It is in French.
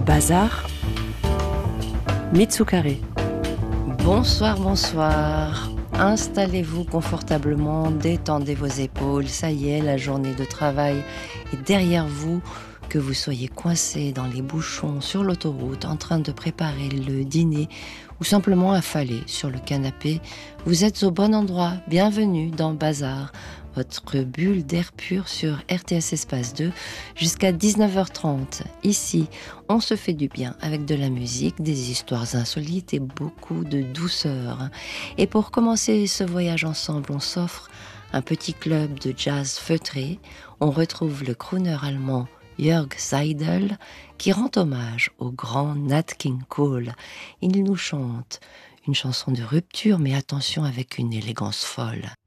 Bazar, Mitsukare. Bonsoir, bonsoir. Installez-vous confortablement, détendez vos épaules. Ça y est, la journée de travail est derrière vous. Que vous soyez coincé dans les bouchons sur l'autoroute, en train de préparer le dîner ou simplement affalé sur le canapé, vous êtes au bon endroit. Bienvenue dans Bazar, votre bulle d'air pur sur RTS Espace 2 jusqu'à 19h30. Ici, on se fait du bien avec de la musique, des histoires insolites et beaucoup de douceur. Et pour commencer ce voyage ensemble, on s'offre un petit club de jazz feutré. On retrouve le crooner allemand Jörg Seidel, qui rend hommage au grand Nat King Cole. Il nous chante une chanson de rupture, mais attention avec une élégance folle.